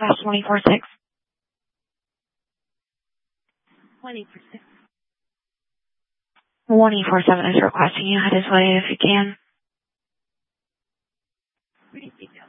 Dispatch 24-6. 24-6. 147 is requesting you head his way if you can. Where do you think